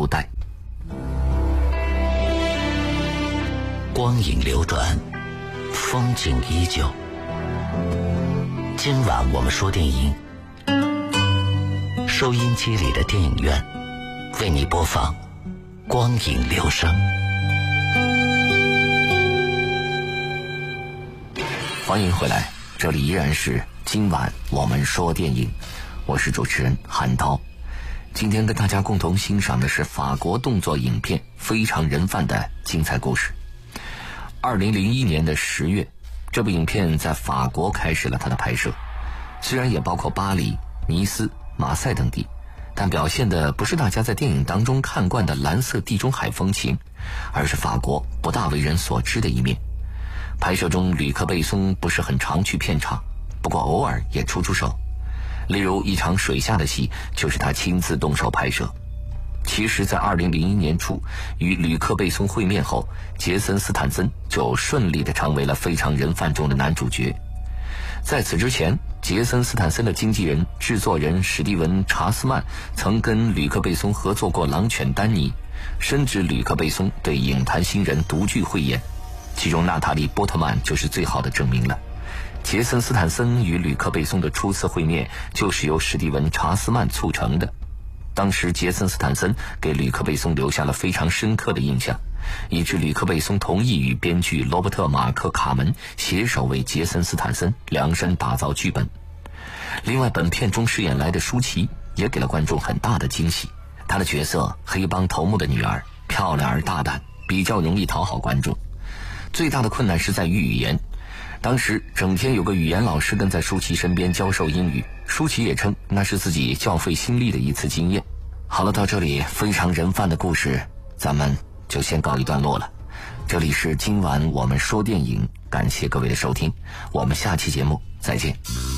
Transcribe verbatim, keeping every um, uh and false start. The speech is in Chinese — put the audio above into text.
代。光影流转，风景依旧。今晚我们说电影，收音机里的电影院为你播放光影留声。 欢迎回来，这里依然是今晚我们说电影，我是主持人韩涛。今天跟大家共同欣赏的是法国动作影片《非常人贩》的精彩故事。二零零一年的十月，这部影片在法国开始了它的拍摄，虽然也包括巴黎、尼斯、马赛等地，但表现的不是大家在电影当中看惯的蓝色地中海风情，而是法国不大为人所知的一面。拍摄中，吕克·贝松不是很常去片场，不过偶尔也出出手。例如一场水下的戏就是他亲自动手拍摄。其实在二零零一年初与吕克·贝松会面后，杰森·斯坦森就顺利地成为了《非常人贩》中的男主角。在此之前，杰森·斯坦森的经纪人、制作人史蒂文·查斯曼曾跟吕克·贝松合作过《狼犬丹尼》，深知吕克·贝松对影坛新人独具慧眼，其中娜塔莉·波特曼就是最好的证明了。杰森·斯坦森与吕克·贝松的初次会面就是由史蒂文·查斯曼促成的。当时杰森·斯坦森给吕克·贝松留下了非常深刻的印象，以致吕克·贝松同意与编剧罗伯特·马克·卡门携手为杰森·斯坦森量身打造剧本。另外，本片中饰演来的舒淇也给了观众很大的惊喜，她的角色黑帮头目的女儿，漂亮而大胆，比较容易讨好观众。最大的困难是在于语言，当时整天有个语言老师跟在舒淇身边教授英语，舒淇也称那是自己较费心力的一次经验。好了，到这里非常人贩的故事咱们就先告一段落了。这里是今晚我们说电影，感谢各位的收听，我们下期节目再见。